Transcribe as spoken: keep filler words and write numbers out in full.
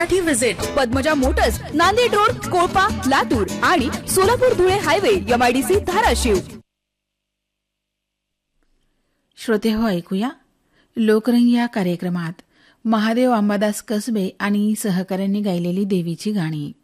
Visit Padmaja Motors, Nanded road, कोळपा, Latur आणि Solapur Dhule highway, MIDC Dharashiv. श्रोते हो, ऐकूया लोकरंग या कार्यक्रमात महादेव अंबादास कसबे आणि सहकाऱ्यांनी गायलेली देवीची गाणी.